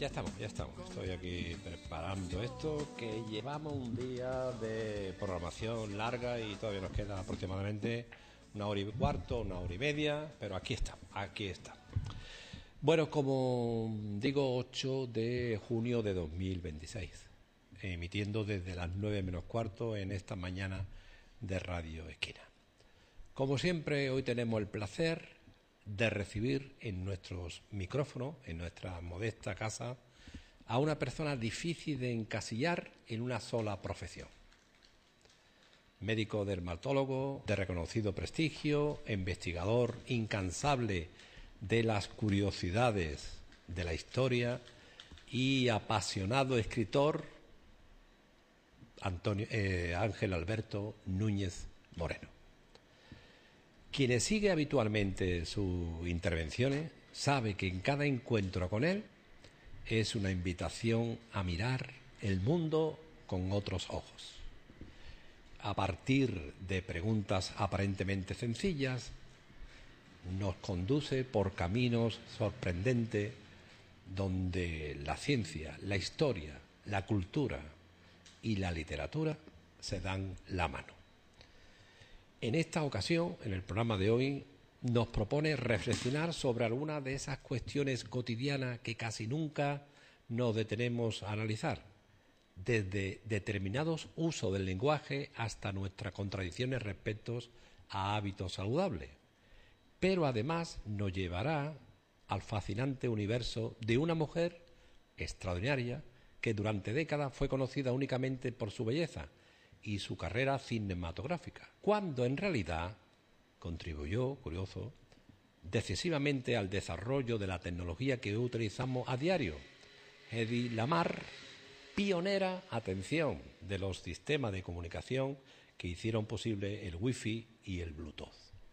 Ya estamos. Estoy aquí preparando esto, que llevamos un día de programación larga y todavía nos queda aproximadamente 1 hora y cuarto, 1 hora y media, pero aquí está. Bueno, como digo, 8 de junio de 2026, emitiendo desde las 9 menos cuarto en esta mañana de Radio Esquina. Como siempre, hoy tenemos el placer de recibir en nuestros micrófonos, en nuestra modesta casa, a una persona difícil de encasillar en una sola profesión. Médico dermatólogo de reconocido prestigio, investigador incansable de las curiosidades de la historia y apasionado escritor, Ángel Alberto Núñez Moreno. Quienes sigue habitualmente sus intervenciones sabe que en cada encuentro con él es una invitación a mirar el mundo con otros ojos. A partir de preguntas aparentemente sencillas, nos conduce por caminos sorprendentes donde la ciencia, la historia, la cultura y la literatura se dan la mano. En esta ocasión, en el programa de hoy, nos propone reflexionar sobre algunas de esas cuestiones cotidianas que casi nunca nos detenemos a analizar, desde determinados usos del lenguaje hasta nuestras contradicciones respecto a hábitos saludables. Pero además nos llevará al fascinante universo de una mujer extraordinaria que durante décadas fue conocida únicamente por su belleza y su carrera cinematográfica, cuando en realidad contribuyó, curioso, decisivamente al desarrollo de la tecnología que hoy utilizamos a diario. Hedy Lamarr, pionera, atención, de los sistemas de comunicación que hicieron posible el Wi-Fi y el Bluetooth.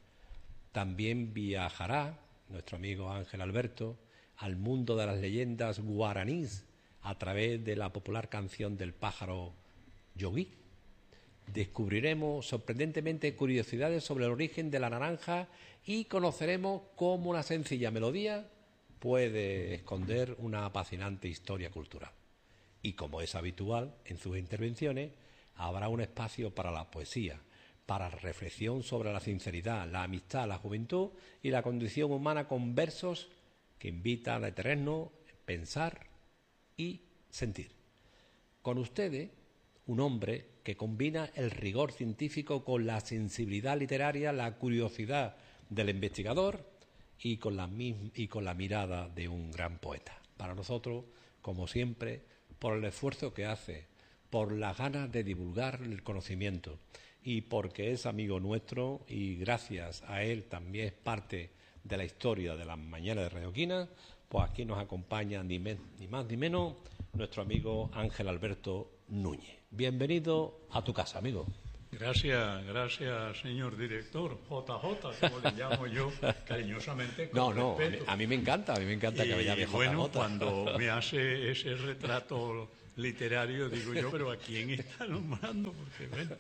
También viajará nuestro amigo Ángel Alberto al mundo de las leyendas guaraníes a través de la popular canción del pájaro Yogui. Descubriremos sorprendentemente curiosidades sobre el origen de la naranja y conoceremos cómo una sencilla melodía puede esconder una apasionante historia cultural. Y como es habitual en sus intervenciones, habrá un espacio para la poesía, para la reflexión sobre la sinceridad, la amistad, la juventud y la condición humana con versos que invitan a detenernos, pensar y sentir. Con ustedes, un hombre que combina el rigor científico con la sensibilidad literaria, la curiosidad del investigador y con la mirada de un gran poeta. Para nosotros, como siempre, por el esfuerzo que hace, por las ganas de divulgar el conocimiento y porque es amigo nuestro y gracias a él también es parte de la historia de las mañanas de Radio Esquina, pues aquí nos acompaña ni más ni menos nuestro amigo Ángel Alberto Núñez. Bienvenido a tu casa, amigo. Gracias, señor director. JJ, como le llamo yo cariñosamente. No, a mí me encanta que me llame JJ. Bueno, cuando me hace ese retrato literario, digo yo, pero ¿a quién está nombrando? Porque, bueno,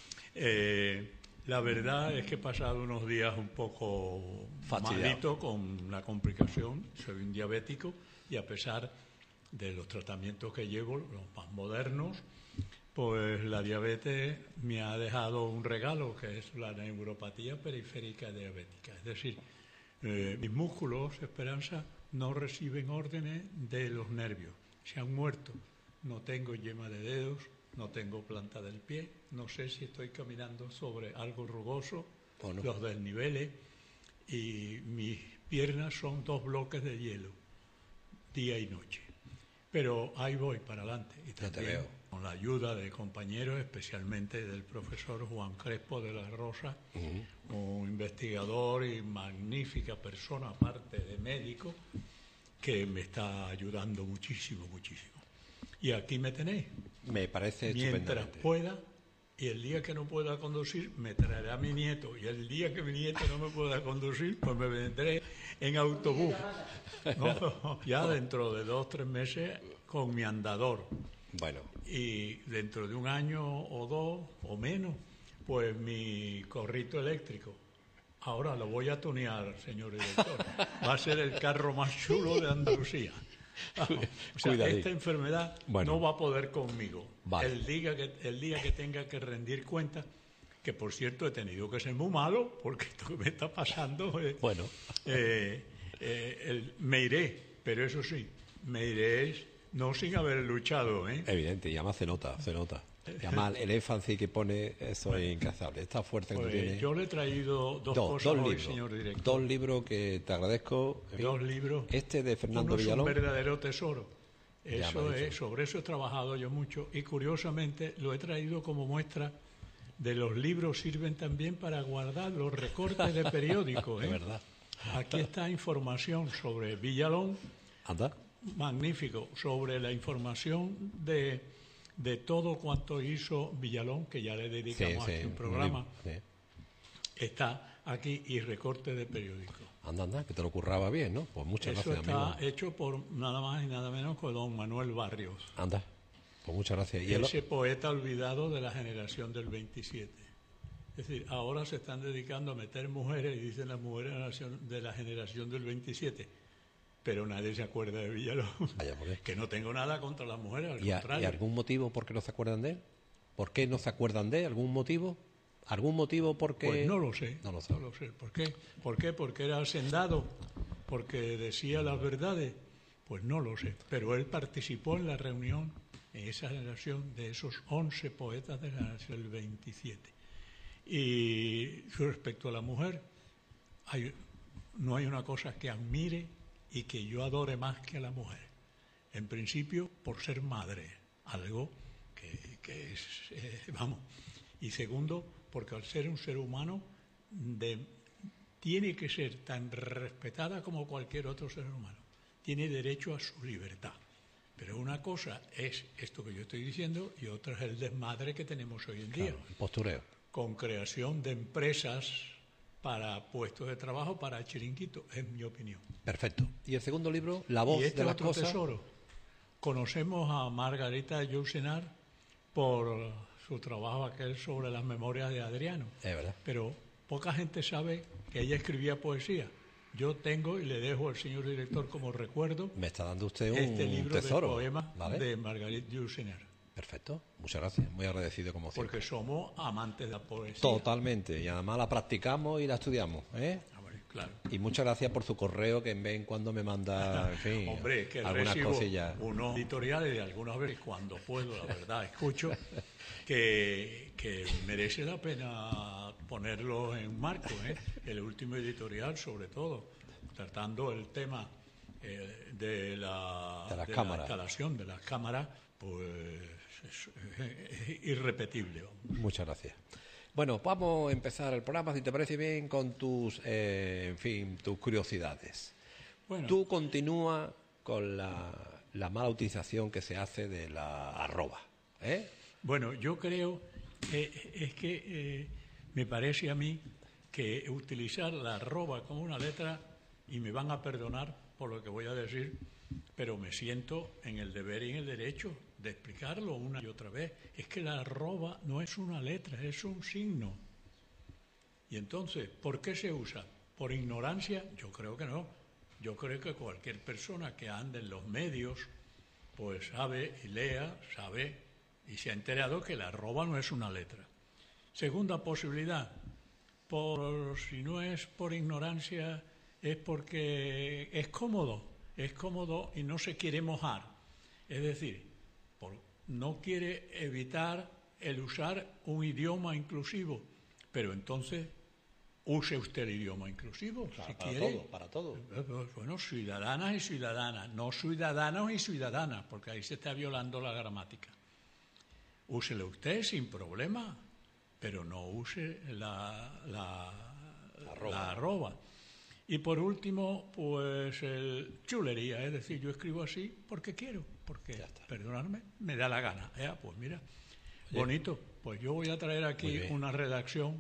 la verdad es que he pasado unos días un poco malito con la complicación. Soy un diabético y a pesar de los tratamientos que llevo, los más modernos, pues la diabetes me ha dejado un regalo, que es la neuropatía periférica diabética. Es decir, mis músculos, Esperanza, no reciben órdenes de los nervios. Se han muerto. No tengo yema de dedos, no tengo planta del pie, no sé si estoy caminando sobre algo rugoso, no. Los desniveles, y mis piernas son 2 bloques de hielo, día y noche. Pero ahí voy para adelante. Y también con la ayuda de compañeros, especialmente del profesor Juan Crespo de la Rosa, un investigador y magnífica persona, aparte de médico, que me está ayudando muchísimo. Y aquí me tenéis. Me parece mientras pueda, y el día que no pueda conducir, me traerá mi nieto. Y el día que mi nieto no me pueda conducir, pues me vendré en autobús. ¿No? Ya dentro de 2-3 meses con mi andador. Bueno. Y dentro de 1 año o 2 o menos, pues mi corrito eléctrico. Ahora lo voy a tunear, señor director. Va a ser el carro más chulo de Andalucía. O sea, Cuidadín. esta enfermedad Bueno. no va a poder conmigo. Vale. El día que tenga que rendir cuenta, que por cierto he tenido que ser muy malo, porque esto que me está pasando, Bueno. me iré, pero eso sí, me iré no sin haber luchado, ¿eh? Evidente, y además se nota, se nota. Y además el énfasis que pone, eso es incalzable. Esta fuerza que tú Pues tienes. yo le he traído dos cosas hoy, libros. señor director. Dos libros que te agradezco. En fin, Dos libros. Este de Fernando Uno es Villalón. un verdadero tesoro. Ya me ha dicho. Sobre eso he trabajado yo mucho y curiosamente lo he traído como muestra de los libros. Sirven también para guardar los recortes de periódicos. De verdad. Aquí está información sobre Villalón, Anda. magnífico, sobre la información de todo cuanto hizo Villalón, que ya le dedicamos aquí un programa. Sí. Está aquí y recorte de periódicos. Anda, que te lo curraba bien, ¿no? Pues muchas Eso gracias, está amigo. hecho por nada más y nada menos que don Manuel Barrios, Anda, pues muchas gracias. Y ese poeta olvidado de la generación del 27. Es decir, ahora se están dedicando a meter mujeres, y dicen las mujeres de la generación del 27, pero nadie se acuerda de Villalón. Vaya, ¿por qué? Que no tengo nada contra las mujeres, al ¿Y contrario. algún motivo por qué no se acuerdan de él? ¿Por qué no se acuerdan de él? ¿Algún motivo? ¿Algún motivo porque...? Pues no lo sé, No lo sé. ¿Por qué? ¿Por qué? ¿Porque era hacendado? ¿Porque decía las verdades? Pues no lo sé. Pero él participó en la reunión, en esa generación, de esos 11 poetas de la generación del 27. Y respecto a la mujer, no hay una cosa que admire y que yo adore más que a la mujer. En principio, por ser madre, algo que es, vamos. Y segundo, porque al ser un ser humano tiene que ser tan respetada como cualquier otro ser humano. Tiene derecho a su libertad. Pero una cosa es esto que yo estoy diciendo y otra es el desmadre que tenemos hoy en día. Claro, el postureo. Con creación de empresas para puestos de trabajo, para chiringuitos, es mi opinión. Perfecto. Y el segundo libro, La voz Y este de las otro cosas. tesoro. Conocemos a Margarita Yourcenar por su trabajo aquel sobre las memorias de Adriano. Es verdad. Pero poca gente sabe que ella escribía poesía. Yo tengo, y le dejo al señor director como recuerdo, Me está dando usted un este libro tesoro. de poemas ¿Vale? de Margarita Yourcenar. Perfecto. Muchas gracias. Muy agradecido como siempre. Porque somos amantes de la poesía. Totalmente. Y además la practicamos y la estudiamos, ¿eh? Ah, bueno, claro. Y muchas gracias por su correo que en vez en cuando me manda, en fin, Hombre, que algunas recibo cosillas. unos editoriales de algunas veces, cuando puedo, la verdad, escucho, que merece la pena ponerlo en marco, ¿eh? El último editorial, sobre todo, tratando el tema de la cámaras. instalación de las cámaras, pues es irrepetible. Muchas gracias. Bueno, vamos a empezar el programa, si te parece bien, con tus, en fin, tus curiosidades. Bueno, Tú continúa con la mala utilización que se hace de la arroba, ¿eh? Bueno, yo creo que me parece a mí que utilizar la arroba como una letra, y me van a perdonar por lo que voy a decir, pero me siento en el deber y en el derecho de explicarlo una y otra vez. Es que la arroba no es una letra, es un signo. Y entonces, ¿por qué se usa? ¿Por ignorancia? Yo creo que no. Yo creo que cualquier persona que ande en los medios, pues sabe y lea, sabe y se ha enterado que la arroba no es una letra. Segunda posibilidad, si no es por ignorancia, es porque es cómodo y no se quiere mojar. Es decir, no quiere evitar el usar un idioma inclusivo, pero entonces use usted el idioma inclusivo, si quiere. Para todo. Bueno, ciudadanas y ciudadanas, no ciudadanos y ciudadanas, porque ahí se está violando la gramática. Úselo usted sin problema, pero no use la arroba. Y por último, pues el chulería, es decir, yo escribo así porque quiero, porque, perdonadme, me da la gana. Pues mira, bonito. Pues yo voy a traer aquí una redacción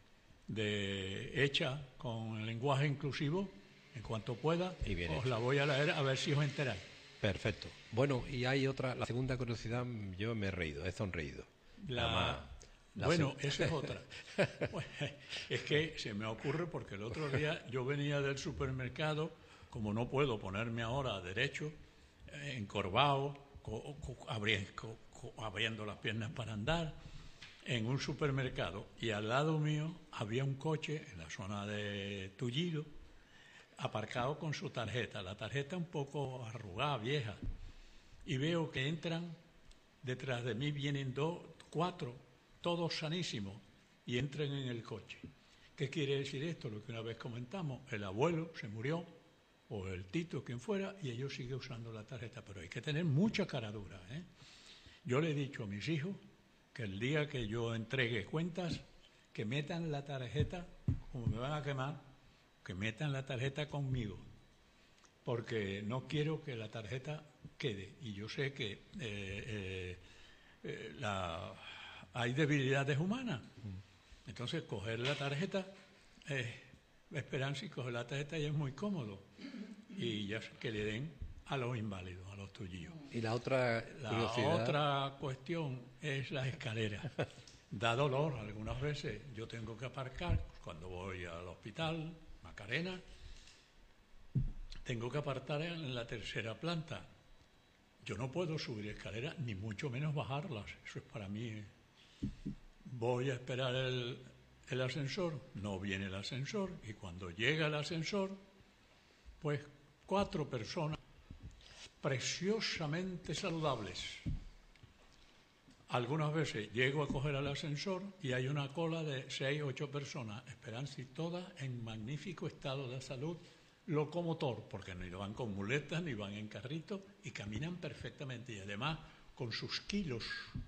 hecha con el lenguaje inclusivo, en cuanto pueda, os la voy a leer a ver si os enteráis. Perfecto. Bueno, y hay otra, la segunda curiosidad, yo me he reído, he sonreído. Bueno, esa es otra. Pues, es que se me ocurre porque el otro día yo venía del supermercado, como no puedo ponerme ahora a derecho, encorvado, abriendo las piernas para andar, en un supermercado. Y al lado mío había un coche en la zona de Tullido, aparcado con su tarjeta. La tarjeta un poco arrugada, vieja. Y veo que entran, detrás de mí vienen 4, todos sanísimos, y entran en el coche. ¿Qué quiere decir esto? Lo que una vez comentamos, el abuelo se murió, o el Tito, quien fuera, y ellos siguen usando la tarjeta. Pero hay que tener mucha caradura, ¿eh? Yo le he dicho a mis hijos que el día que yo entregue cuentas, que metan la tarjeta, como me van a quemar, que metan la tarjeta conmigo, porque no quiero que la tarjeta quede. Y yo sé que hay debilidades humanas. Entonces, coger la tarjeta, Esperanza, y coger la tarjeta ya es muy cómodo. Y ya que le den a los inválidos, a los tuyos. Y la otra otra cuestión es las escaleras. Da dolor algunas veces. Yo tengo que aparcar cuando voy al hospital, Macarena. Tengo que apartar en la 3ª planta. Yo no puedo subir escaleras, ni mucho menos bajarlas. Eso es para mí. Voy a esperar el ascensor, no viene el ascensor, y cuando llega el ascensor, pues 4 personas preciosamente saludables. Algunas veces llego a coger el ascensor y hay una cola de 6 o 8 personas, Esperanza, y todas en magnífico estado de salud locomotor, porque ni van con muletas ni van en carrito y caminan perfectamente, y además con sus kilos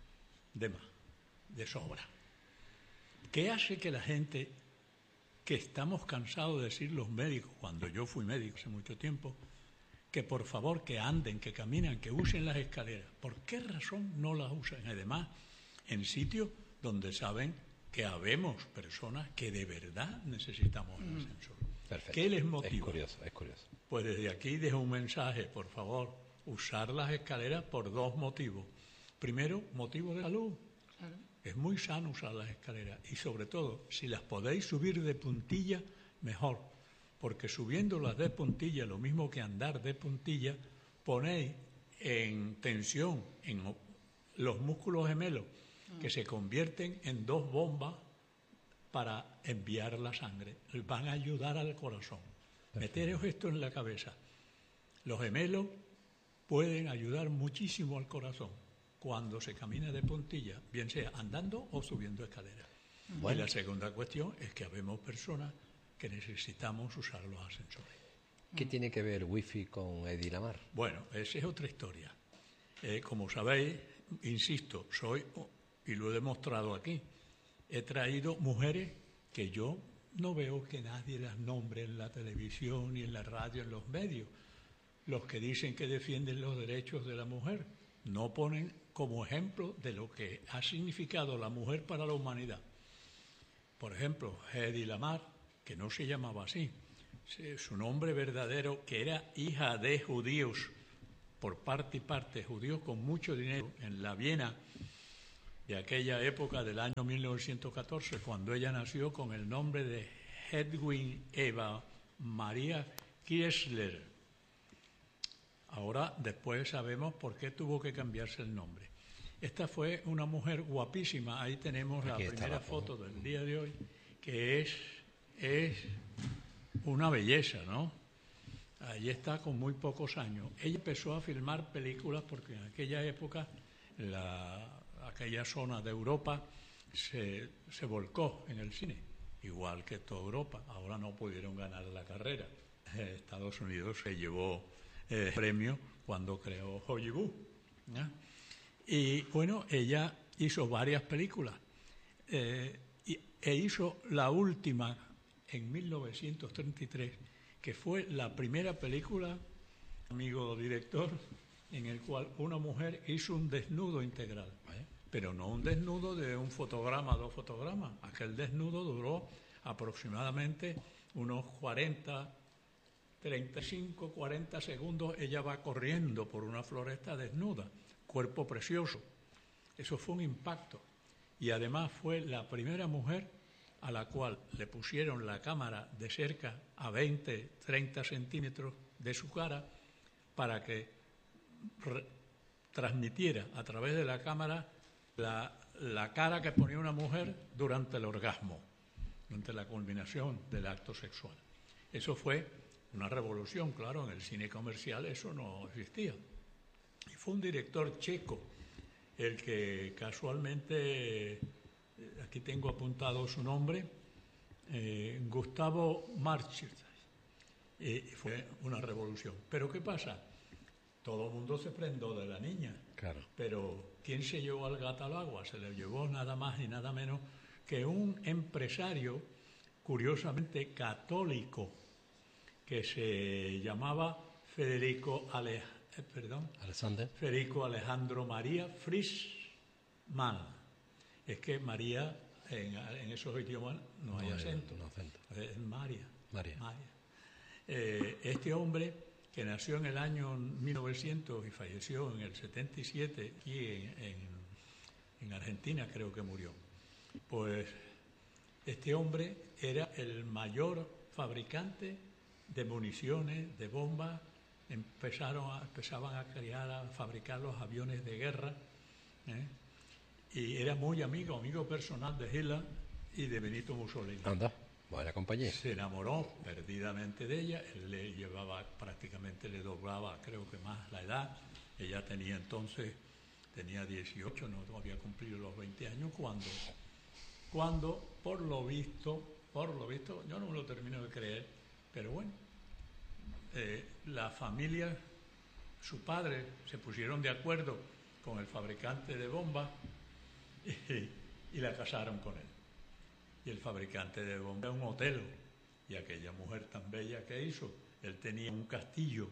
de sobra. ¿Qué hace que la gente, que estamos cansados de decir los médicos, cuando yo fui médico hace mucho tiempo, que por favor que anden, que caminen, que usen las escaleras? ¿Por qué razón no las usan? Además, en sitios donde saben que habemos personas que de verdad necesitamos el ascensor. Perfecto. ¿Qué les motiva? Es curioso. Pues desde aquí dejo un mensaje, por favor, usar las escaleras por 2 motivos. Primero, motivo de salud. Claro. Es muy sano usar las escaleras, y sobre todo, si las podéis subir de puntilla, mejor, porque subiéndolas de puntilla, lo mismo que andar de puntilla, ponéis en tensión en los músculos gemelos, que se convierten en 2 bombas para enviar la sangre. Van a ayudar al corazón. Meteros esto en la cabeza. Los gemelos pueden ayudar muchísimo al corazón cuando se camina de puntilla, bien sea andando o subiendo escaleras. Bueno. Y la segunda cuestión es que habemos personas que necesitamos usar los ascensores. ¿Qué tiene que ver Wi-Fi con Hedy Lamarr? Bueno, esa es otra historia. Como sabéis, insisto, y lo he demostrado aquí, he traído mujeres que yo no veo que nadie las nombre en la televisión, ni en la radio, en los medios. Los que dicen que defienden los derechos de la mujer no ponen como ejemplo de lo que ha significado la mujer para la humanidad. Por ejemplo, Hedy Lamarr, que no se llamaba así, su nombre verdadero, que era hija de judíos, por parte y parte, judíos con mucho dinero, en la Viena de aquella época del año 1914, cuando ella nació con el nombre de Hedwig Eva Maria Kiesler. Ahora, después sabemos por qué tuvo que cambiarse el nombre. Esta fue una mujer guapísima. Ahí tenemos la primera foto del día de hoy, que es una belleza, ¿no? Ahí está con muy pocos años. Ella empezó a filmar películas porque en aquella época aquella zona de Europa se volcó en el cine, igual que toda Europa. Ahora no pudieron ganar la carrera. Estados Unidos se llevó premio cuando creó Hollywood, ¿no? Y bueno, ella hizo varias películas e hizo la última en 1933, que fue la primera película, amigo director, en el cual una mujer hizo un desnudo integral, pero no un desnudo de un fotograma, 2 fotogramas. Aquel desnudo duró aproximadamente unos 35, 40 segundos. Ella va corriendo por una floresta desnuda, cuerpo precioso. Eso fue un impacto. Y además fue la primera mujer a la cual le pusieron la cámara de cerca a 20, 30 centímetros de su cara para que transmitiera a través de la cámara la cara que ponía una mujer durante el orgasmo, durante la culminación del acto sexual. Eso fue una revolución, claro, en el cine comercial eso no existía. Y fue un director checo el que casualmente, aquí tengo apuntado su nombre, Gustavo Marchis, y fue una revolución. Pero ¿qué pasa? Todo el mundo se prendó de la niña. Claro. Pero ¿quién se llevó al gato al agua? Se le llevó nada más y nada menos que un empresario, curiosamente católico, que se llamaba Federico Alejandro María Frischmann. Es que María en esos idiomas no hay acento. No acento. Es María. María. Este hombre, que nació en el año 1900 y falleció en el 77 aquí en Argentina, creo que murió. Pues este hombre era el mayor fabricante de municiones, de bombas. Empezaban a fabricar los aviones de guerra, y era muy amigo personal de Hitler y de Benito Mussolini. Anda, vaya compañía. Se enamoró perdidamente de ella. Él le llevaba, prácticamente le doblaba, creo que más la edad. Ella tenía 18, no había cumplido los 20 años cuando por lo visto, yo no me lo termino de creer, pero bueno, la familia, su padre, se pusieron de acuerdo con el fabricante de bombas y la casaron con él. Y el fabricante de bombas era un Otelo, y aquella mujer tan bella que hizo, él tenía un castillo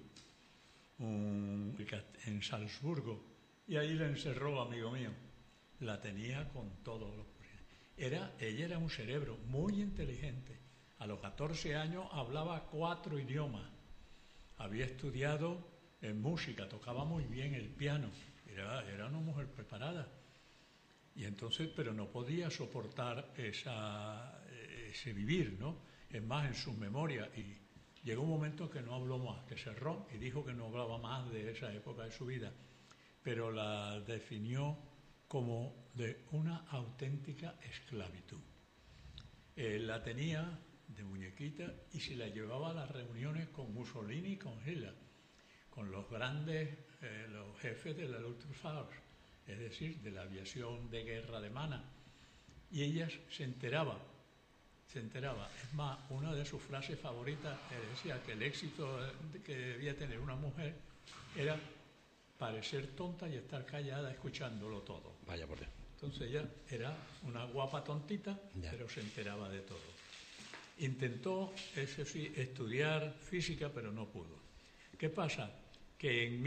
en Salzburgo, y ahí la encerró, amigo mío. La tenía con todos los... Ella era un cerebro muy inteligente. A los 14 años hablaba 4 idiomas. Había estudiado en música, tocaba muy bien el piano. Era una mujer preparada. Y entonces, pero no podía soportar ese vivir, ¿no? Es más, en sus memorias. Y llegó un momento que no habló más, que cerró y dijo que no hablaba más de esa época de su vida. Pero la definió como de una auténtica esclavitud. La tenía de muñequita y se la llevaba a las reuniones con Mussolini y con Hitler, con los grandes, los jefes de la Luftwaffe, es decir, de la aviación de guerra alemana. Y ella se enteraba. Es más, una de sus frases favoritas decía que el éxito que debía tener una mujer era parecer tonta y estar callada escuchándolo todo. Vaya por Dios. Entonces ella era una guapa tontita, pero se enteraba de todo. Intentó, eso sí, estudiar física, pero no pudo. ¿Qué pasa? Que en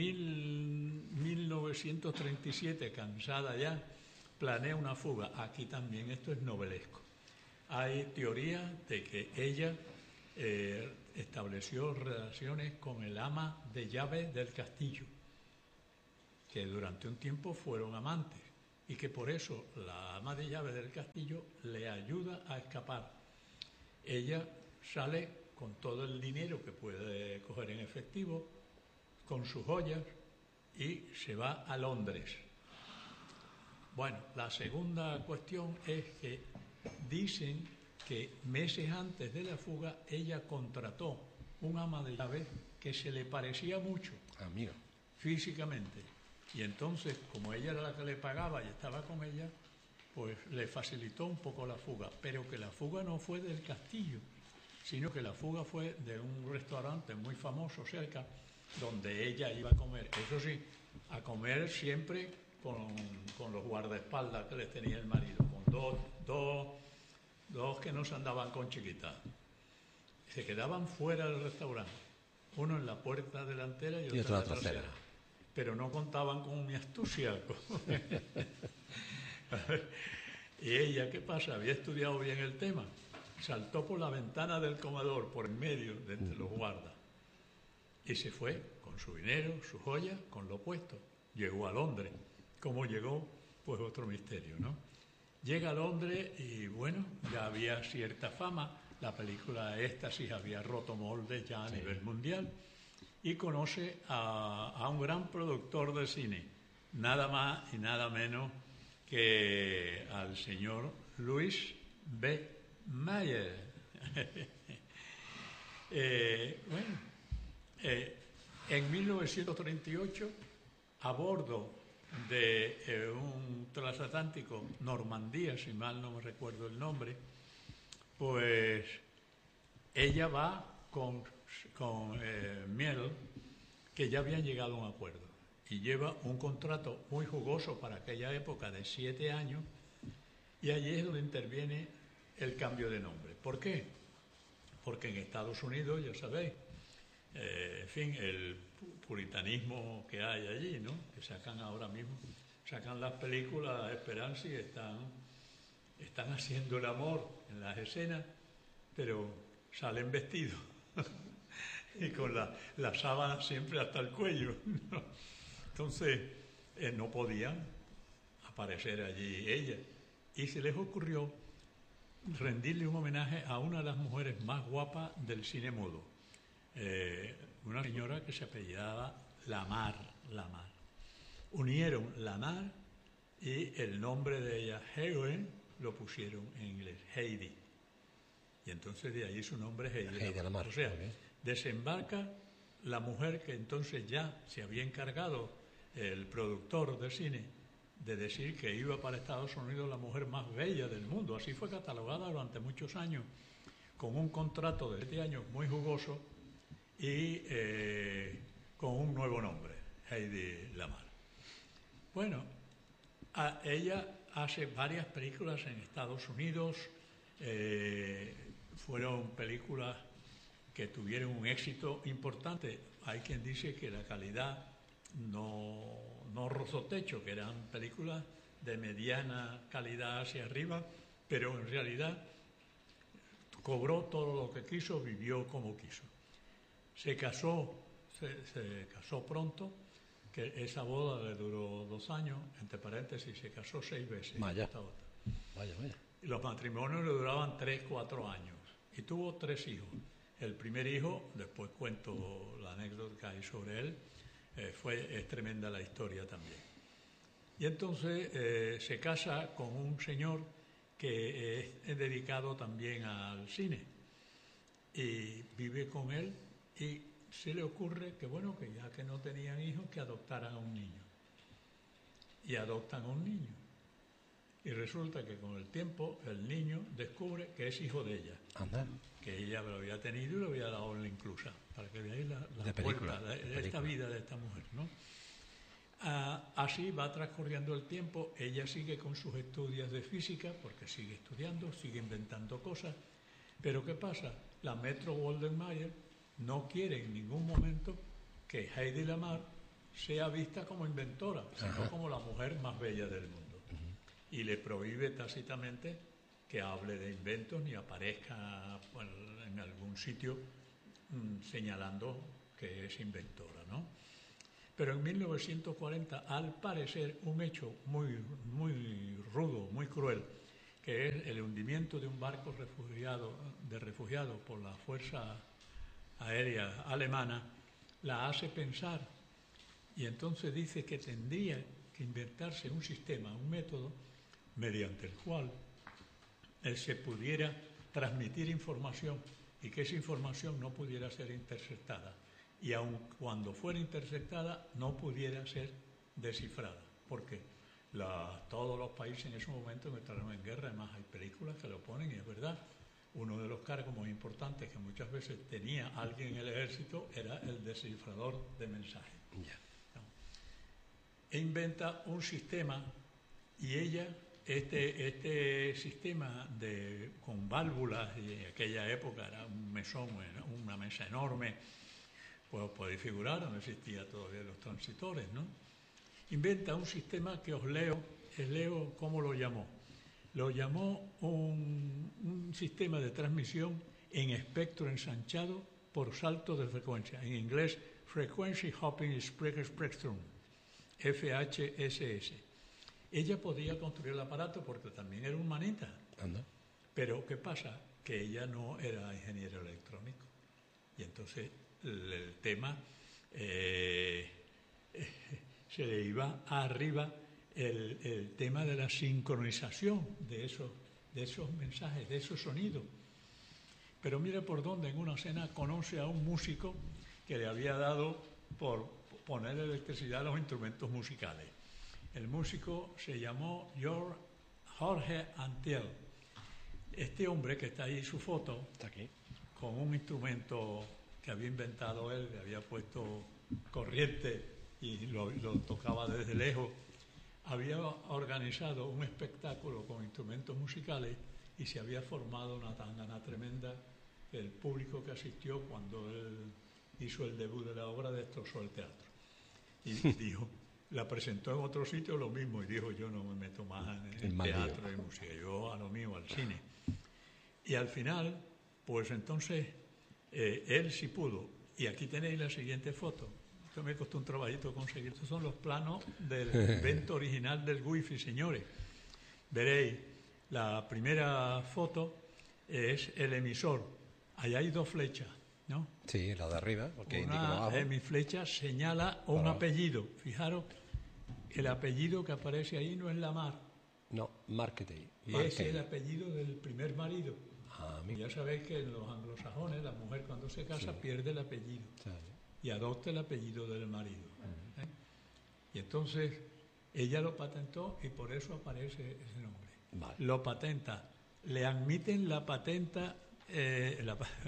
1937, cansada ya, planea una fuga. Aquí también esto es novelesco. Hay teoría de que ella estableció relaciones con el ama de llave del castillo, que durante un tiempo fueron amantes, y que por eso la ama de llave del castillo le ayuda a escapar. Ella sale con todo el dinero que puede coger en efectivo, con sus joyas, y se va a Londres. Bueno, la segunda cuestión es que dicen que meses antes de la fuga ella contrató un ama de llave que se le parecía mucho, amigo, físicamente. Y entonces, como ella era la que le pagaba y estaba con ella, pues le facilitó un poco la fuga. Pero que la fuga no fue del castillo, sino que la fuga fue de un restaurante muy famoso cerca, donde ella iba a comer. Eso sí, a comer siempre con los guardaespaldas que les tenía el marido, con dos que no se andaban con chiquitas. Se quedaban fuera del restaurante, uno en la puerta delantera y otro en la trasera. Pero no contaban con mi astucia. Y ella, ¿qué pasa? Había estudiado bien el tema. Saltó por la ventana del comedor, por en medio de entre los guardas. Y se fue con su dinero, su joya, con lo puesto. Llegó a Londres. ¿Cómo llegó? Pues otro misterio, ¿no? Llega a Londres y, bueno, ya había cierta fama. La película Éxtasis había roto moldes ya a nivel mundial. y conoce a un gran productor de cine, nada más y nada menos que al señor Louis B. Mayer. En 1938, a bordo de un transatlántico Normandía, si mal no me recuerdo el nombre, pues ella va con Miel, que ya habían llegado a un acuerdo, y lleva un contrato muy jugoso para aquella época de 7 años, y allí es donde interviene el cambio de nombre. ¿Por qué? Porque en Estados Unidos, ya sabéis, en fin, el puritanismo que hay allí, ¿no? Que sacan ahora mismo, sacan las películas Esperanza y están haciendo el amor en las escenas, pero salen vestidos y con la sábana siempre hasta el cuello, ¿no? Entonces, no podían aparecer allí ella. Y se les ocurrió rendirle un homenaje a una de las mujeres más guapas del cine mudo. Una señora que se apellidaba Lamar. Unieron Lamar y el nombre de ella, Heroine, lo pusieron en inglés, Heidi. Y entonces de ahí su nombre es Heidi Lamar. O sea, desembarca la mujer que entonces ya se había encargado el productor de cine de decir que iba para Estados Unidos la mujer más bella del mundo. Así fue catalogada durante muchos años, con un contrato de 7 años muy jugoso y con un nuevo nombre, Heidi Lamar. Bueno, ella hace varias películas en Estados Unidos, fueron películas que tuvieron un éxito importante. Hay quien dice que la calidad no rozó techo, que eran películas de mediana calidad hacia arriba, pero en realidad cobró todo lo que quiso, vivió como quiso. Se casó pronto, que esa boda le duró 2 años, entre paréntesis, se casó 6 veces. Vaya. Y los matrimonios le duraban 3, 4 años y tuvo 3 hijos. El primer hijo, después cuento la anécdota que hay sobre él, es tremenda la historia también. Y entonces se casa con un señor que es dedicado también al cine y vive con él, y se le ocurre que bueno, que ya que no tenían hijos, que adoptaran a un niño. Y adoptan a un niño. Y resulta que con el tiempo el niño descubre que es hijo de ella. Anda. Que ella lo había tenido y lo había dado en la inclusa, para que veáis la película, vuelta de esta vida de esta mujer, ¿no? Así va transcurriendo el tiempo, ella sigue con sus estudios de física, porque sigue estudiando, sigue inventando cosas, pero ¿qué pasa? La Metro-Goldwyn-Mayer no quiere en ningún momento que Heidi Lamar sea vista como inventora, sino como la mujer más bella del mundo. Y le prohíbe tácitamente que hable de inventos ni aparezca en algún sitio señalando que es inventora, ¿no? Pero en 1940, al parecer, un hecho muy rudo, muy cruel, que es el hundimiento de un barco de refugiados por la Fuerza Aérea Alemana, la hace pensar, y entonces dice que tendría que inventarse un sistema, un método, mediante el cual se pudiera transmitir información y que esa información no pudiera ser interceptada, y aun cuando fuera interceptada no pudiera ser descifrada, porque todos los países en ese momento entraron en guerra. Además hay películas que lo ponen y es verdad. Uno de los cargos muy importantes que muchas veces tenía alguien en el ejército era el descifrador de mensajes. ¿No? E inventa un sistema, y ella, este sistema con válvulas, y en aquella época era un mesón, una mesa enorme, pues os podéis figurar, no existía todavía los transitores, ¿no? Inventa un sistema que os leo cómo lo llamó. Lo llamó un sistema de transmisión en espectro ensanchado por salto de frecuencia. En inglés, Frequency Hopping Spectrum, FHSS. Ella podía construir el aparato porque también era humanita. Anda. Pero ¿qué pasa? Que ella no era ingeniero electrónico. Y entonces el tema se le iba arriba el tema de la sincronización de esos mensajes, de esos sonidos. Pero mire por dónde, en una cena conoce a un músico que le había dado por poner electricidad a los instrumentos musicales. El músico se llamó Jorge Antiel. Este hombre que está ahí, su foto, Está aquí. con un instrumento que había inventado él, le había puesto corriente y lo tocaba desde lejos, había organizado un espectáculo con instrumentos musicales y se había formado una tangana tremenda. El público que asistió cuando él hizo el debut de la obra destrozó el teatro. Y dijo, la presentó en otro sitio lo mismo, y dijo, yo no me meto más en teatro y música, yo a lo mío, al cine. Y al final, pues entonces, él sí pudo. Y aquí tenéis la siguiente foto. Esto me costó un trabajito conseguir. Estos son los planos del invento original del wifi, señores. Veréis, la primera foto es el emisor. Allá hay dos flechas, ¿no? Sí, la de arriba, porque indica abajo. Mi flecha señala un apellido. Fijaros, el apellido que aparece ahí no es Lamar. No, Marketey. Es el apellido del primer marido. Ah, ya sabéis que en los anglosajones la mujer cuando se casa pierde el apellido y adopta el apellido del marido. Y entonces ella lo patentó y por eso aparece ese nombre. Vale. Lo patenta. Le admiten la patenta el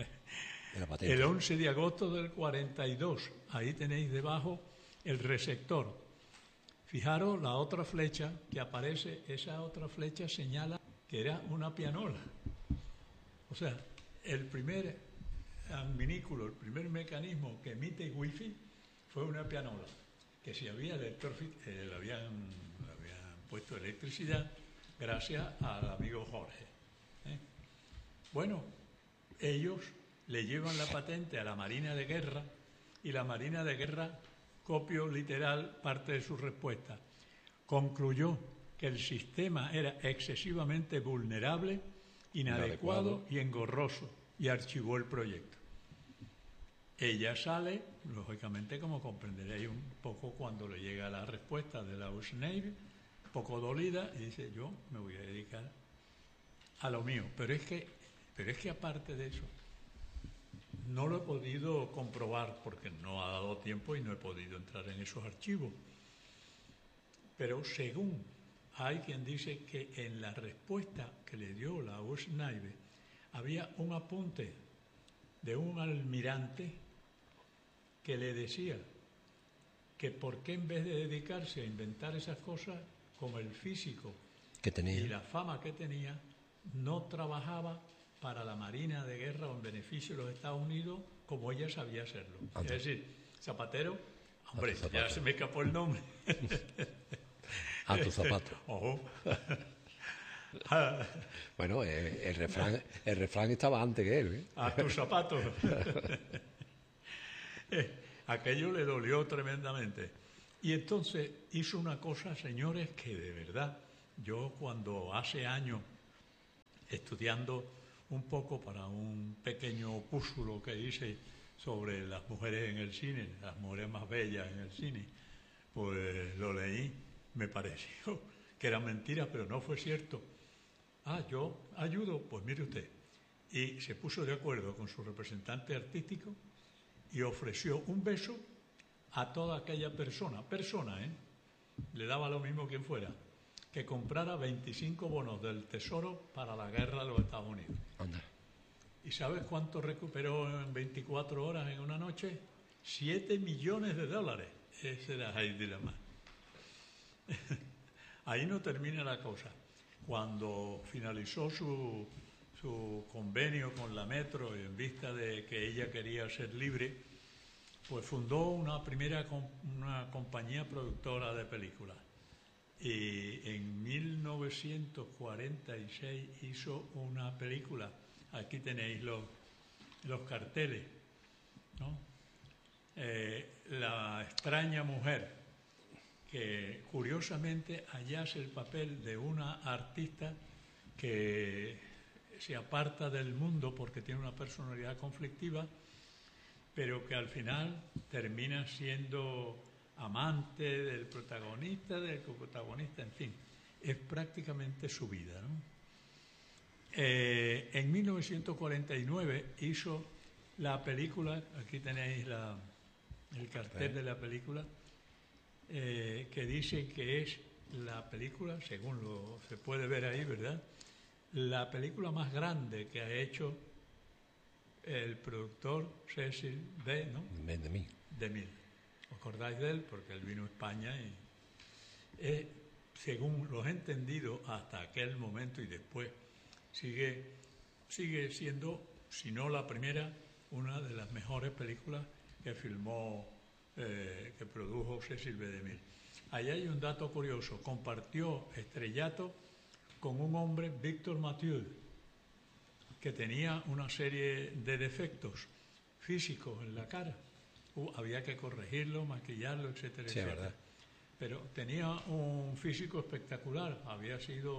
11 de agosto del 42. Ahí tenéis debajo el receptor. Fijaros la otra flecha que aparece, esa otra flecha señala que era una pianola. O sea, el primer adminículo, el primer mecanismo que emite wifi fue una pianola, que si había le habían puesto electricidad gracias al amigo Jorge. Bueno, ellos le llevan la patente a la Marina de Guerra y la Marina de Guerra, copio literal parte de su respuesta, concluyó que el sistema era excesivamente vulnerable, inadecuado y engorroso, y archivó el proyecto. Ella sale, lógicamente, como comprenderéis un poco cuando le llega la respuesta de la US Navy, un poco dolida, y dice, yo me voy a dedicar a lo mío. Pero es que aparte de eso, no lo he podido comprobar porque no ha dado tiempo y no he podido entrar en esos archivos. Pero según hay quien dice que en la respuesta que le dio la US Navy había un apunte de un almirante que le decía que por qué en vez de dedicarse a inventar esas cosas, como el físico que tenía y la fama que tenía, no trabajaba para la Marina de Guerra o en beneficio de los Estados Unidos como ella sabía hacerlo. Es decir, Zapatero, hombre, ya se me escapó el nombre. A tu zapato. Ojo. Bueno, el refrán estaba antes que él. A tus zapatos. Aquello le dolió tremendamente. Y entonces hizo una cosa, señores, que de verdad, yo cuando hace años, estudiando un poco para un pequeño opúsculo que hice sobre las mujeres en el cine, las mujeres más bellas en el cine, pues lo leí, me pareció que era mentira, pero no fue cierto. Yo ayudo, pues mire usted. Y se puso de acuerdo con su representante artístico y ofreció un beso a toda aquella persona, le daba lo mismo quien fuera, que comprara 25 bonos del Tesoro para la guerra de los Estados Unidos. Anda. ¿Y sabes cuánto recuperó en 24 horas en una noche? $7 millones. Ese era Heidi Lamar. Ahí no termina la cosa. Cuando finalizó su convenio con la Metro y en vista de que ella quería ser libre, pues fundó una compañía productora de películas. Y en 1946 hizo una película. Aquí tenéis los carteles, ¿no? La extraña mujer, que curiosamente allá hace el papel de una artista que se aparta del mundo porque tiene una personalidad conflictiva pero que al final termina siendo amante del coprotagonista, en fin, es prácticamente su vida, ¿no? En 1949 hizo la película, aquí tenéis el cartel de la película, que dice que es la película, según se puede ver ahí, ¿verdad?, la película más grande que ha hecho el productor Cecil B. ¿no? DeMille. ¿Os acordáis de él? Porque él vino a España y, según los he entendido hasta aquel momento y después, sigue siendo, si no la primera, una de las mejores películas que filmó, que produjo Cecil B. DeMille. Ahí hay un dato curioso: compartió estrellato con un hombre, Victor Mathieu, que tenía una serie de defectos físicos en la cara. Había que corregirlo, maquillarlo, etcétera, sí, etcétera. ¿verdad? Pero tenía un físico espectacular. Había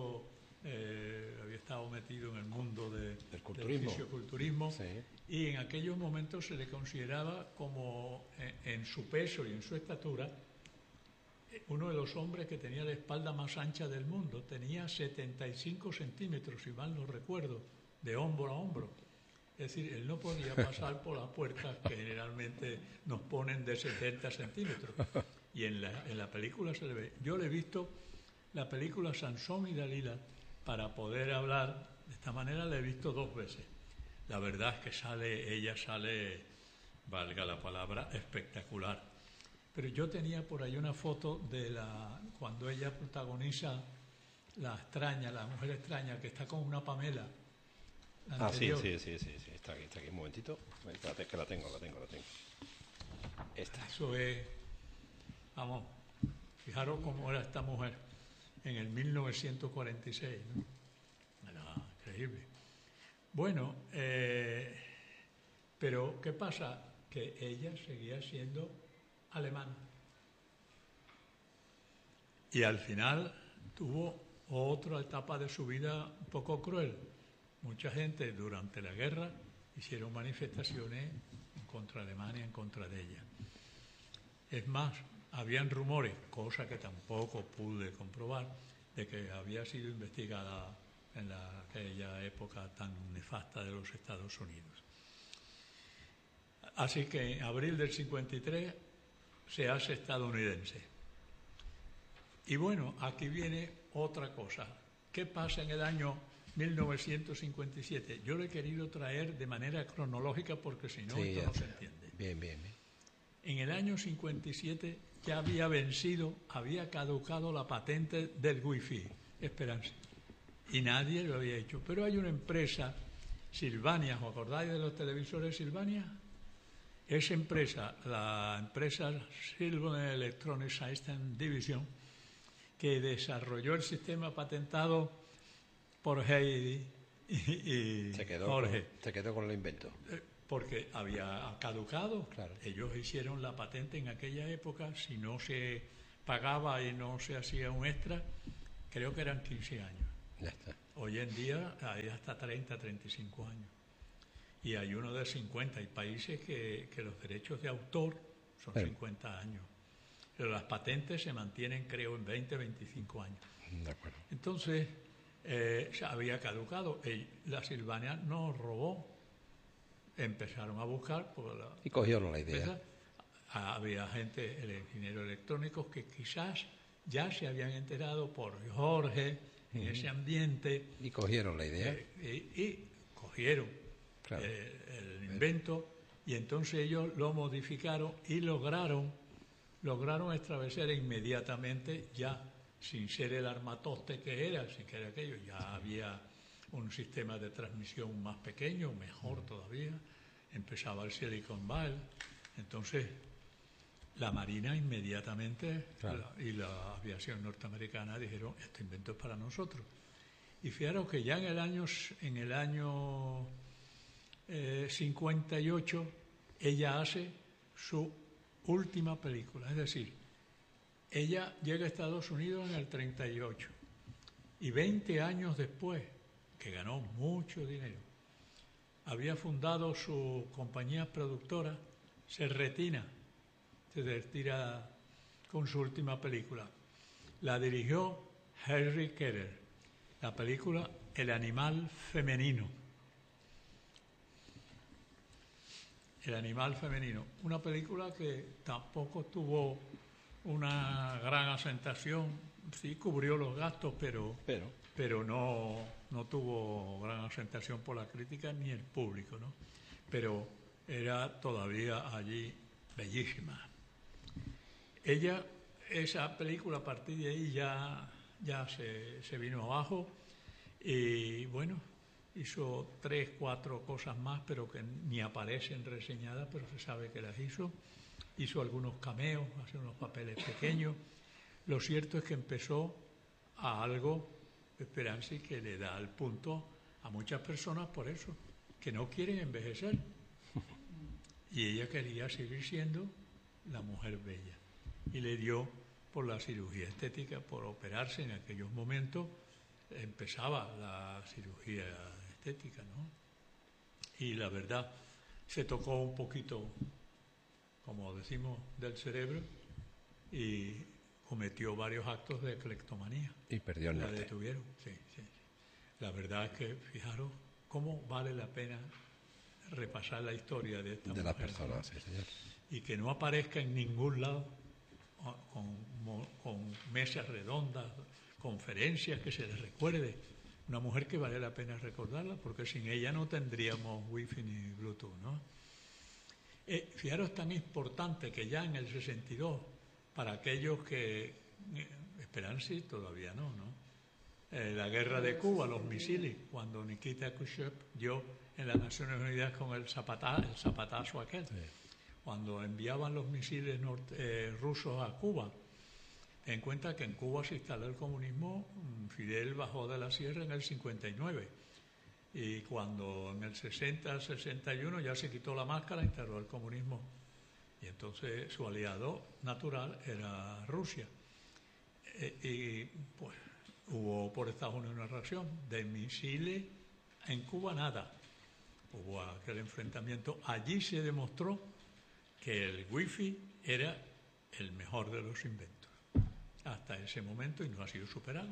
estado metido en el mundo del fisiculturismo, sí. Y en aquellos momentos se le consideraba como, en su peso y en su estatura, uno de los hombres que tenía la espalda más ancha del mundo. Tenía 75 centímetros, si mal no recuerdo, de hombro a hombro. Es decir, él no podía pasar por las puertas que generalmente nos ponen de 70 centímetros. Y en la película se le ve. Yo le he visto la película Sansón y Dalila para poder hablar. De esta manera la he visto 2 veces. La verdad es que ella sale, valga la palabra, espectacular. Pero yo tenía por ahí una foto de cuando ella protagoniza La mujer extraña, que está con una Pamela. Sí, está aquí, un momentito. Espérate, que la tengo. Esta. Eso es, vamos, fijaros cómo era esta mujer en el 1946, ¿no? Era increíble. Bueno, pero ¿qué pasa? Que ella seguía siendo alemana. Y al final tuvo otra etapa de su vida un poco cruel. Mucha gente durante la guerra hicieron manifestaciones en contra de Alemania, en contra de ella. Es más, habían rumores, cosa que tampoco pude comprobar, de que había sido investigada en aquella época tan nefasta de los Estados Unidos. Así que en abril del 53 se hace estadounidense. Y bueno, aquí viene otra cosa. ¿Qué pasa en el año 1957? Yo lo he querido traer de manera cronológica porque si no, esto no se entiende. Bien. En el año 57 ya había caducado la patente del Wi-Fi, Esperanza, y nadie lo había hecho. Pero hay una empresa, Sylvania, ¿os acordáis de los televisores Sylvania? Esa empresa, la empresa Sylvania Electronic System Division, que desarrolló el sistema patentado por Heidi y Jorge. Se quedó con el invento. Porque había caducado. Claro. Ellos hicieron la patente en aquella época. Si no se pagaba y no se hacía un extra, creo que eran 15 años. Ya está. Hoy en día hay hasta 30, 35 años. Y hay uno de 50. Hay países que los derechos de autor son 50 años. Pero las patentes se mantienen, creo, en 20, 25 años. De acuerdo. Entonces, se había caducado. La Sylvania nos robó. Empezaron a buscar y cogieron la idea. Había gente, ingenieros electrónicos, que quizás ya se habían enterado por Jorge en ese ambiente. Y cogieron la idea. Y cogieron el invento, y entonces ellos lo modificaron y lograron establecer inmediatamente, ya sin ser el armatoste que era, sin que era aquello, ya había un sistema de transmisión más pequeño, mejor todavía. Empezaba el Silicon Valley. Entonces, la Marina inmediatamente y la aviación norteamericana dijeron: este invento es para nosotros. Y fijaros que ya en el año 58 ella hace su última película. Es decir, ella llega a Estados Unidos en el 38 y 20 años después, que ganó mucho dinero, había fundado su compañía productora se retira con su última película. La dirigió Henry Keller, la película El animal femenino. El animal femenino, una película que tampoco tuvo una gran asentación, sí cubrió los gastos, pero no tuvo gran asentación por la crítica ni el público, ¿no? Pero era todavía allí bellísima. Esa película a partir de ahí ya se vino abajo y bueno, hizo 3, 4 cosas más, pero que ni aparecen reseñadas, pero se sabe que las hizo. Hizo algunos cameos, hace unos papeles pequeños. Lo cierto es que empezó a algo, Speranzi, que le da el punto a muchas personas por eso, que no quieren envejecer. Y ella quería seguir siendo la mujer bella. Y le dio por la cirugía estética, por operarse en aquellos momentos. Empezaba la cirugía estética, ¿no? Y la verdad, se tocó un poquito, como decimos, del cerebro y cometió varios actos de cleptomanía. Y perdió el norte. La detuvieron, sí. La verdad es que, fijaros, cómo vale la pena repasar la historia de esta mujer, la persona, sí, señor. Y que no aparezca en ningún lado con mesas redondas, conferencias, que se les recuerde. Una mujer que vale la pena recordarla, porque sin ella no tendríamos wifi ni Bluetooth, ¿no? Fijaros, tan importante que ya en el 62, para aquellos que... Speranzi todavía no. La guerra de Cuba, los misiles, cuando Nikita Khrushchev dio en las Naciones Unidas con el zapatazo aquel, sí. Cuando enviaban los misiles rusos a Cuba, ten en cuenta que en Cuba se instaló el comunismo. Fidel bajó de la sierra en el 59 y cuando en el 60-61 ya se quitó la máscara, instaló el comunismo y entonces su aliado natural era Rusia. Y pues hubo por Estados Unidos una reacción de misiles. En Cuba nada, hubo aquel enfrentamiento. Allí se demostró que el wifi era el mejor de los inventos hasta ese momento y no ha sido superado.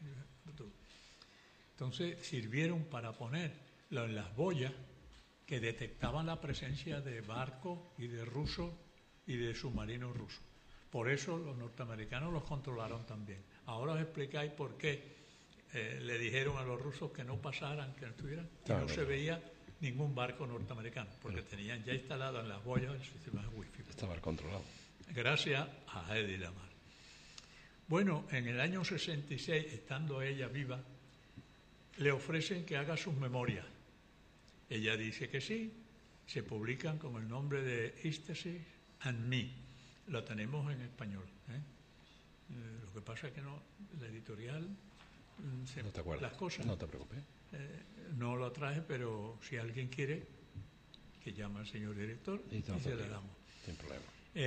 Entonces sirvieron para ponerlo en las boyas que detectaban la presencia de barcos y de rusos y de submarinos rusos. Por eso los norteamericanos los controlaron también. Ahora os explicáis por qué le dijeron a los rusos que no pasaran, que no estuvieran, y no se veía ningún barco norteamericano, porque tenían ya instalado en las boyas el sistema de wifi. Estaba controlado. Gracias a Hedy Lamarr. Bueno, en el año 66, estando ella viva, le ofrecen que haga sus memorias. Ella dice que sí, se publican con el nombre de Ecstasy and Me. Lo tenemos en español. Lo que pasa es que no, la editorial... no te acuerdas. Las cosas. No te preocupes. No lo traje, pero si alguien quiere, que llame al señor director y se la damos. Sin problema.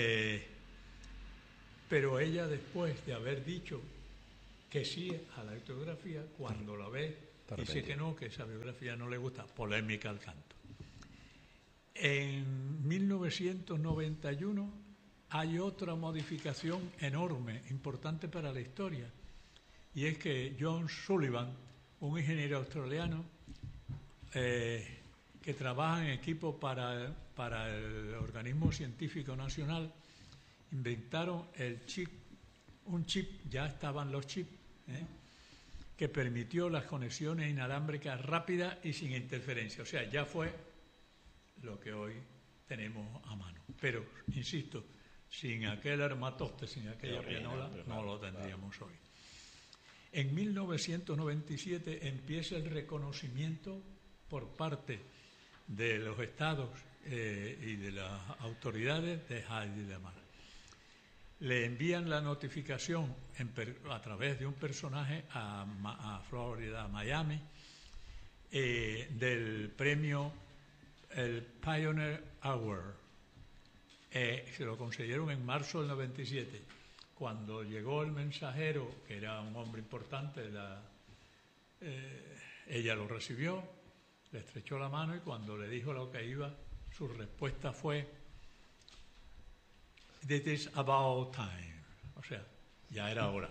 Pero ella, después de haber dicho que sí a la autobiografía, cuando la ve, dice que no, que esa biografía no le gusta. Polémica al canto. En 1991 hay otra modificación enorme, importante para la historia, y es que John Sullivan, un ingeniero australiano que trabaja en equipo para el Organismo Científico Nacional, inventaron un chip, ya estaban los chips, que permitió las conexiones inalámbricas rápidas y sin interferencia. O sea, ya fue lo que hoy tenemos a mano. Pero, insisto, sin aquel armatoste, sin aquella pianola, no lo tendríamos hoy. En 1997 empieza el reconocimiento por parte de los estados y de las autoridades de Hedy Lamarr. Le envían la notificación a través de un personaje a Florida, a Miami, del premio, el Pioneer Award. Se lo concedieron en marzo del 97. Cuando llegó el mensajero, que era un hombre importante, ella lo recibió, le estrechó la mano y cuando le dijo lo que iba, su respuesta fue: It is about time. O sea, ya era hora.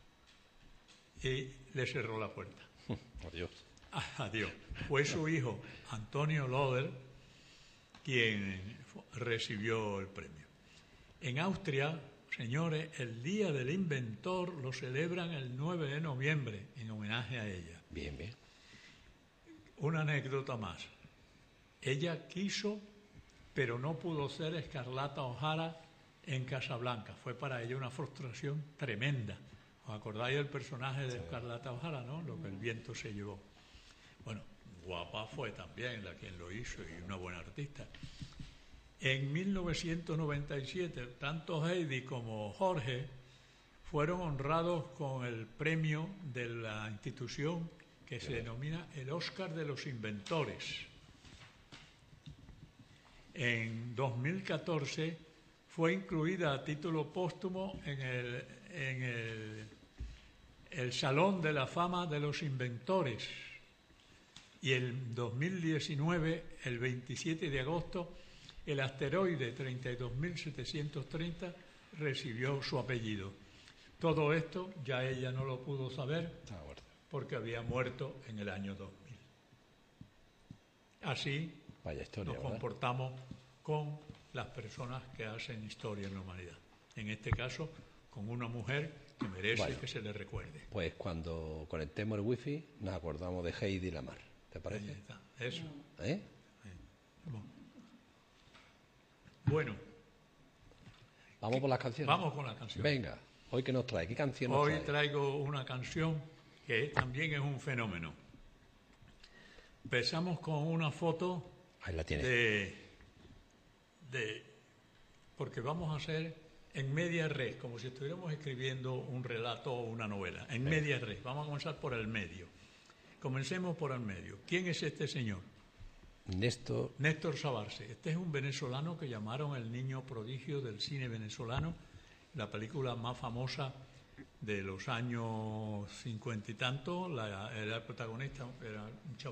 Y le cerró la puerta. Adiós. Adiós. Fue su hijo, Antonio Loder, quien recibió el premio. En Austria, señores, el Día del Inventor lo celebran el 9 de noviembre en homenaje a ella. Bien, bien. Una anécdota más. Ella quiso, pero no pudo ser Escarlata O'Hara en Casablanca. Fue para ella una frustración tremenda. ¿Os acordáis del personaje de Escarlata O'Hara, no? Lo que el viento se llevó. Bueno, guapa fue también la quien lo hizo y una buena artista. En 1997, tanto Heidi como Jorge fueron honrados con el premio de la institución que se denomina el Oscar de los Inventores. En 2014 fue incluida a título póstumo en el Salón de la Fama de los Inventores. Y en 2019, el 27 de agosto, el asteroide 32.730 recibió su apellido. Todo esto ya ella no lo pudo saber porque había muerto en el año 2000. Así Vaya historia, nos ¿verdad? comportamos con las personas que hacen historia en la humanidad. En este caso, con una mujer que merece que se le recuerde. Pues cuando conectemos el wifi nos acordamos de Heidi Lamar. ¿Te parece? Ahí está, eso. ¿Eh? Bueno, Vamos por las canciones. vamos con la canción. Venga, hoy que nos trae, ¿qué canción nos Hoy trae? traigo una canción que también es un fenómeno. Empezamos con una foto Ahí la tienes. porque vamos a hacer en media res, como si estuviéramos escribiendo un relato o una novela. En media res. Vamos a comenzar por el medio. Comencemos por el medio. ¿Quién es este señor? Néstor Sabarce. Este es un venezolano que llamaron el niño prodigio del cine venezolano, la película más famosa de los años 50 y tanto. Era el protagonista, era un chaval